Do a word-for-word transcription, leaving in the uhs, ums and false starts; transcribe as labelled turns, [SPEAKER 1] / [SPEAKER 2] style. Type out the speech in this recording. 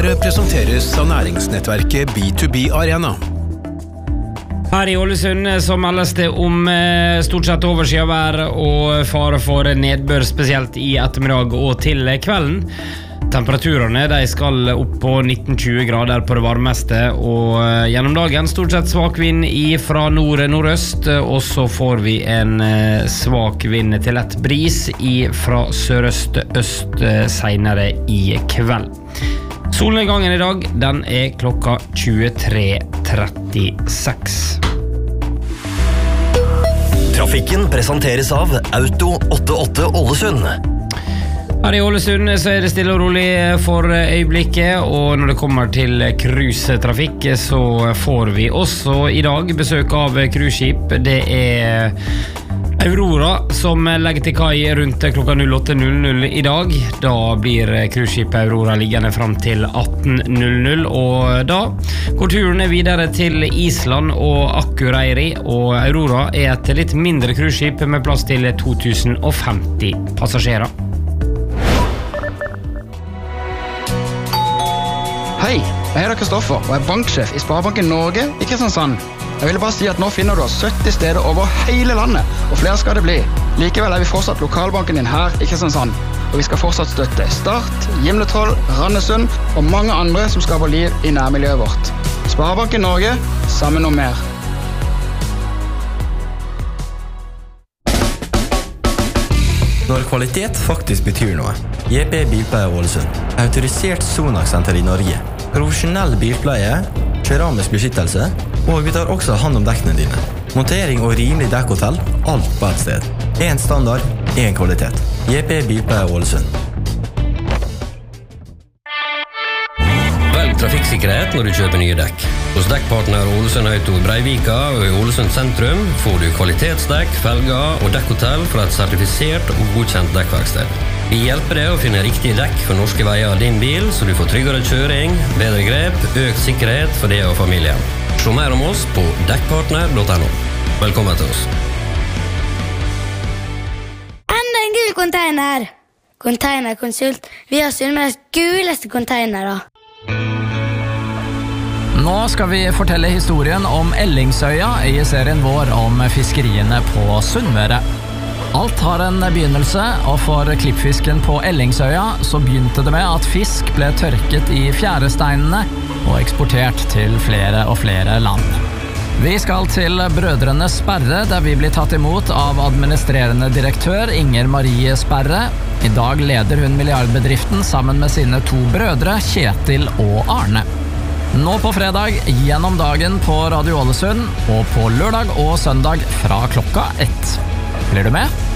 [SPEAKER 1] Nyhetsmagasinet presenteres av næringsnettverket B to B Arena.
[SPEAKER 2] Her i Ålesund så meldes det om stort sett overskyet vær og fare for nedbør, spesielt i ettermiddag og til kvelden. Temperaturene de skal opp på nitten til tjue grader på det varmeste, og gjennom dagen stort sett svak vind fra nord-nordøst, og så får vi en svak vind til lett bris fra sørøst-øst senere i kveld. Solnedgangen i dag, den er klokka tjuetre trettiseks.
[SPEAKER 3] Trafikken presenteres av Auto åttiåtte Ålesund.
[SPEAKER 2] Her i Ålesund så er det stille og rolig for øyeblikket, og når det kommer til cruisetrafikk så får vi også i dag besøk av cruiseskip. Det er Aurora som legger til kai rundt klokka null åtte null null i dag. Da blir cruiseskipet Aurora liggende fram til atten null null, og da går turen videre til Island og Akureyri, og Aurora er et litt mindre cruiseskip med plass til to tusen og femti passasjerer.
[SPEAKER 4] Hei, jeg heter Kristoffer og er banksjef i Sparebanken Norge i Kristiansand. Jeg ville bare si at nå finner du oss sytti steder over hele landet, og flere skal det bli. Likevel er vi fortsatt lokalbanken din her i Kristiansand, og vi skal fortsatt støtte Start, Gimletroll, Randesund og mange andre som skaper liv i nærmiljøet vårt. Sparebanken Norge, sammen om mer.
[SPEAKER 3] Når kvalitet faktisk betyr noe. J P Bilpleie Ålesund. Autorisert Sonax-senter i Norge. Profesjonell bilpleie, keramisk beskyttelse, og vi tar også hand om dekkene dine. Montering og rimelig dekkhotell, alt på et sted. En standard, en kvalitet. J P Bilpleie Ålesund.
[SPEAKER 5] Velg trafikksikkerhet når du kjøper nye dekk. Hos dekkpartner Ålesund Auto Breivika og i Ålesund sentrum får du kvalitetsdekk, felger og dekkhotell fra et sertifisert og godkjent dekkverksted. Vi hjelper deg å finne riktige dekk for norske veier av din bil, så du får tryggere kjøring, bedre grep, økt sikkerhet for deg og familien. Se mer om oss på dekkpartner punktum no. Velkommen til oss.
[SPEAKER 6] Enda en gul container! Containerkonsult. Vi har Sunnmøres guleste containere.
[SPEAKER 7] Nå skal vi fortelle historien om Ellingsøya i serien vår om fiskeriene på Sunnmøre. Alt har en begynnelse, og for klippfisken på Ellingsøya så begynte det med at fisk ble tørket i fjæresteinene og eksportert til flere og flere land. Vi skal til Brødrene Sperre, der vi blir tatt imot av administrerende direktør Inger Marie Sperre. I dag leder hun milliardbedriften sammen med sine to brødre, Kjetil og Arne. Nå på fredag, gjennom dagen på Radio Ålesund, og på lørdag og søndag fra klokka ett. Blir du med?